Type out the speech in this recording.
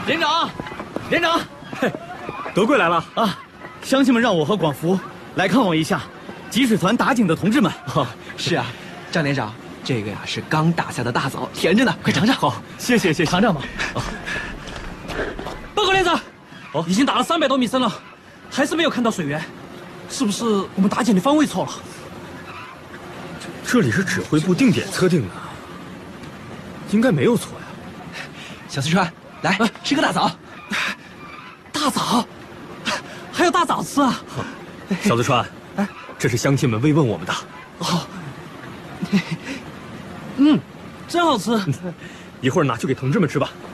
连长，连长， 嘿，德贵来了啊！乡亲们让我和广福来看望一下集水团打井的同志们。 哦，是啊，张连长，这个呀是刚打下的大枣，甜着呢，快尝尝。 好，谢谢，尝尝吧。 报告连长，已经打了300多米深了，还是没有看到水源，是不是我们打井的方位错了？ 这里是指挥部定点测定的，应该没有错呀。 小四川，来吃个大枣。 大枣，还有大枣吃啊！ 小四川，这是乡亲们慰问我们的。 哦，真好吃。 一会儿拿去给同志们吃吧。